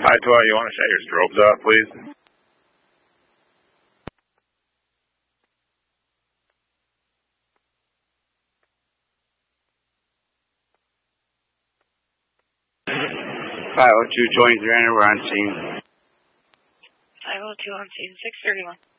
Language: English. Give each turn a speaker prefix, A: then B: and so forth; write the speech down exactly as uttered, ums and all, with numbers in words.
A: Hi, Twa, you want to shut your strobes off, please? five oh two, twenty-three hundred, we're on scene.
B: five oh two on scene, six thirty-one.